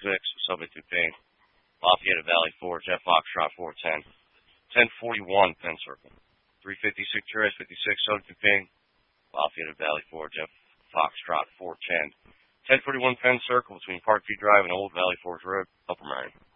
subject to pay. Lafayette at Valley Forge, F Foxtrot 410. 1041 Penn Circle. 356 Jerez 56, subject to pay. Lafayette at Valley Forge, F Foxtrot 410. 1041 Penn Circle between Parkview Drive and Old Valley Forge Road, Upper Marion.